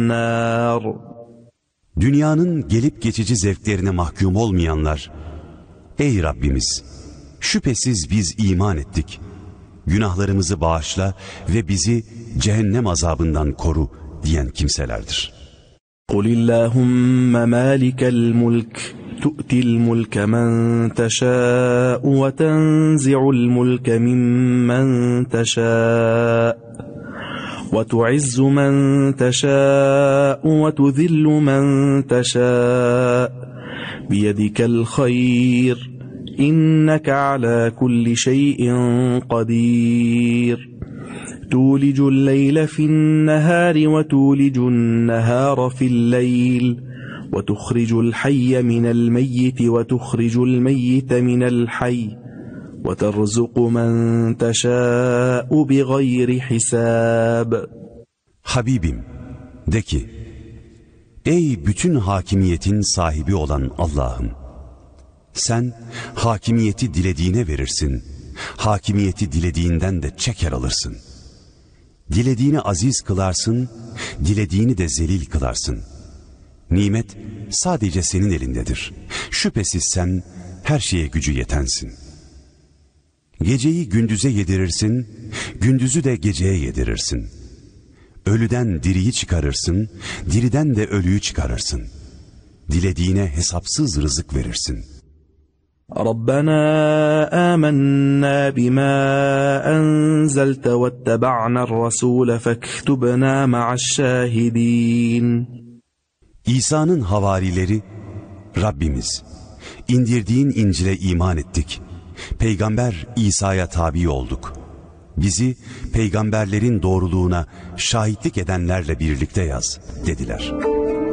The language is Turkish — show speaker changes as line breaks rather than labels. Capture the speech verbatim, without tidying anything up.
النار.
Dünyanın gelip geçici zevklerine mahkum olmayanlar, ey Rabbimiz, şüphesiz biz iman ettik. Günahlarımızı bağışla ve bizi cehennem azabından koru diyen kimselerdir.
قُلِ اللّٰهُمَّ مَالِكَ الْمُلْكِ تُؤْتِي الْمُلْكَ مَنْ تَشَاءُ وَتَنْزِعُ الْمُلْكَ مِمَّنْ تَشَاءُ وَتُعِزُّ مَنْ تَشَاءُ وَتُذِلُّ مَنْ تَشَاءُ بِيَدِكَ الْخَيْرُ إِنَّكَ عَلَى كُلِّ شَيْءٍ قَدِيرٌ تولج الليل في النهار وتولج النهار في الليل وتخرج الحي من الميت وتخرج الميت من الحي وترزق من تشاء بغير حساب.
Habibim, de ki, ey bütün hakimiyetin sahibi olan Allah'ım, sen hakimiyeti dilediğine verirsin, hakimiyeti dilediğinden de çeker alırsın. Dilediğini aziz kılarsın, dilediğini de zelil kılarsın. Nimet sadece senin elindedir. Şüphesiz sen her şeye gücü yetensin. Geceyi gündüze yedirirsin, gündüzü de geceye yedirirsin. Ölüden diriyi çıkarırsın, diriden de ölüyü çıkarırsın. Dilediğine hesapsız rızık verirsin.
ربنا آمنا بما أنزلت واتبعنا الرسول فاكتبنا مع الشاهدين.
İsa'nın havarileri, Rabbimiz, indirdiğin İncil'e iman ettik. Peygamber İsa'ya tabi olduk. Bizi peygamberlerin doğruluğuna şahitlik edenlerle birlikte yaz dediler.